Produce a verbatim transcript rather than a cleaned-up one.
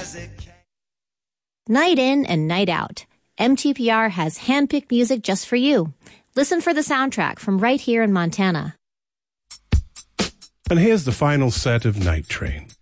Night in and night out, M T P R has handpicked music just for you. Listen for the soundtrack from right here in Montana. And here's the final set of Night Train.